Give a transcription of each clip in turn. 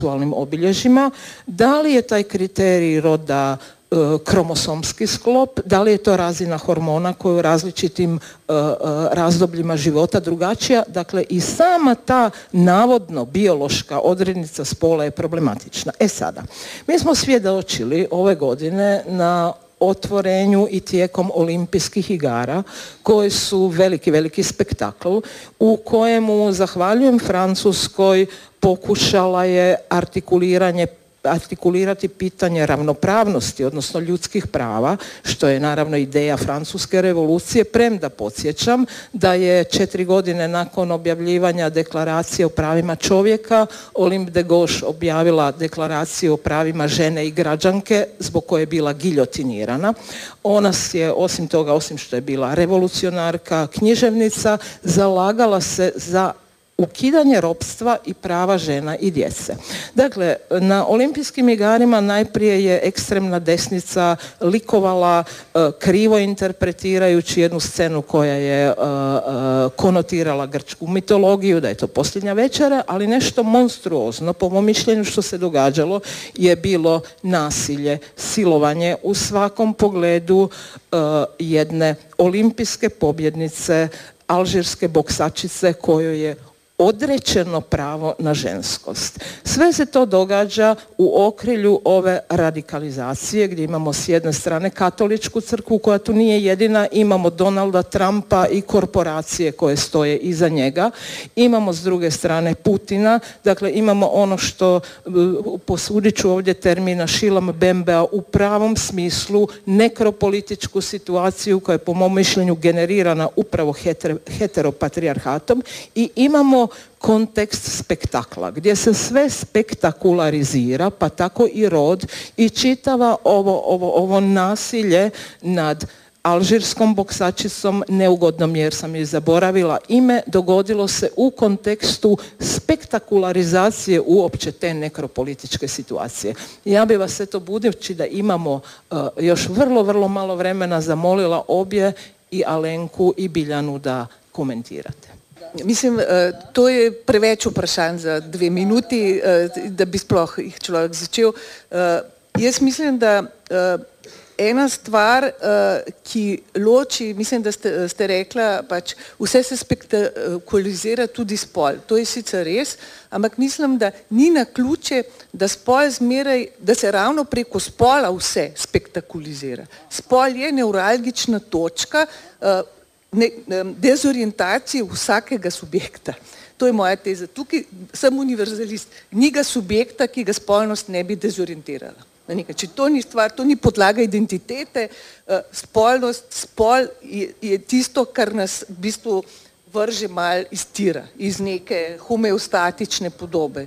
seksualnim obilježjima, da li je taj kriterij roda kromosomski sklop, da li je to razina hormona koja u različitim razdobljima života drugačija. Dakle, i sama ta navodno biološka odrednica spola je problematična. Sada, mi smo svjedočili ove godine na otvorenju i tijekom olimpijskih igara koji su veliki spektakl u kojemu, zahvaljujem Francuskoj, pokušala je artikulirati pitanje ravnopravnosti, odnosno ljudskih prava, što je naravno ideja Francuske revolucije, premda podsjećam da je 4 godine nakon objavljivanja deklaracije o pravima čovjeka Olympe de Gouges objavila deklaraciju o pravima žene i građanke zbog koje je bila giljotinirana. Ona je, osim toga, osim što je bila revolucionarka, književnica, zalagala se za ukidanje ropstva i prava žena i djece. Dakle, na olimpijskim igarima najprije je ekstremna desnica likovala krivo interpretirajući jednu scenu koja je konotirala grčku mitologiju, da je to posljednja večera, ali nešto monstruozno, po mom mišljenju, što se događalo je bilo nasilje, silovanje u svakom pogledu jedne olimpijske pobjednice, alžirske boksačice kojoj je odrečeno pravo na ženskost. Sve se to događa u okrilju ove radikalizacije gdje imamo s jedne strane katoličku crkvu koja tu nije jedina, imamo Donalda Trumpa i korporacije koje stoje iza njega, imamo s druge strane Putina, dakle imamo ono što, posudit ću ovdje termina Šilam Bembea, u pravom smislu nekropolitičku situaciju koja je po mom mišljenju generirana upravo heteropatrijarhatom, i imamo kontekst spektakla gdje se sve spektakularizira, pa tako i rod, i čitava ovo nasilje nad alžirskom boksačicom, neugodnom jer sam joj zaboravila ime, dogodilo se u kontekstu spektakularizacije uopće te nekropolitičke situacije. Ja bih vas eto, budući da imamo još vrlo malo vremena, zamolila obje, i Alenku i Biljanu, da komentirate. Mislim, to je preveč vprašanj za 2 minuti, da bi sploh jih človek začel. Jaz mislim, da ena stvar, ki loči, mislim, da ste rekla, pač vse se spektakulizira, tudi spol. To je sicer res, ampak mislim, da ni naključje, da spol zmeraj, da se ravno preko spola vse spektakulizira. Spol je nevralgična točka dezorientacije vsakega subjekta. To je moja teza. Tukaj sem univerzalist. Ni ga subjekta, ki ga spolnost ne bi dezorientirala. Če to ni stvar, to ni podlaga identitete, spol je tisto, kar nas v bistvu vrže mal iz tira, iz neke homeostatične podobe.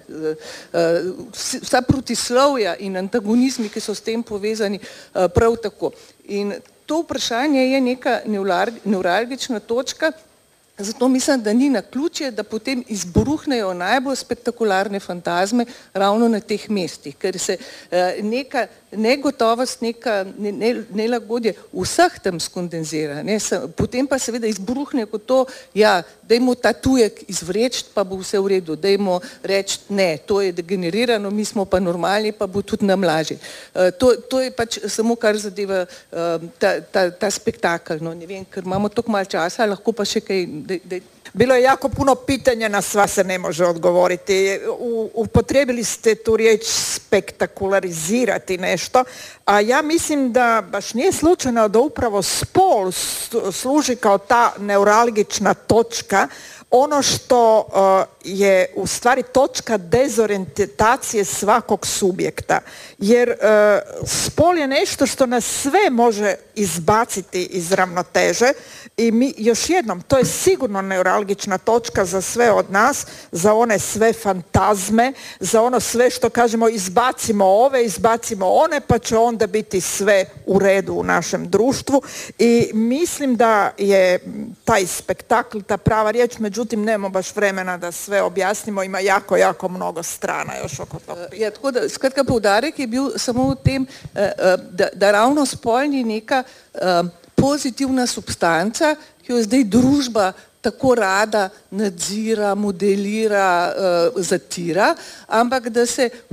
Vsa protislovja in antagonizmi, ki so s tem povezani, prav tako. In to vprašanje je neka nevralgična točka, zato mislim, da ni naključje, da potem izbruhnejo najbolj spektakularne fantazme ravno na teh mestih, ker se neka negotovost, neka nelagodje vseh tam skondenzira. Potem pa seveda izbruhne kot to, ja, dajmo ta tujek izvreči, pa bo vse v redu, dajmo reči, ne, to je degenerirano, mi smo pa normalni, pa bo tudi nam lažje. To je pač samo kar zadeva ta spektakl. Ne vem, ker imamo toliko malo časa, lahko pa še kaj... Bilo je jako puno pitanja, na sva se ne može odgovoriti. Upotrijebili ste tu riječ spektakularizirati nešto, a ja mislim da baš nije slučajno da upravo spol služi kao ta neuralgična točka, ono što je u stvari točka dezorijentacije svakog subjekta. Jer spol je nešto što nas sve može izbaciti iz ravnoteže i mi, još jednom, to je sigurno neuralgična točka za sve od nas, za one sve fantazme, za ono sve što kažemo izbacimo ove, izbacimo one, pa će onda biti sve u redu u našem društvu. I mislim da je taj spektakl, ta prava riječ, međutim nemamo baš vremena da sve objasnimo, ima jako mnogo strana još oko toga. Ja, tako da, skratka, poudarek je bil samo v tem, da ravno spol ni neka pozitivna substanca, ki jo zdaj družba tako rada nadzira, modelira, zatira, ampak da se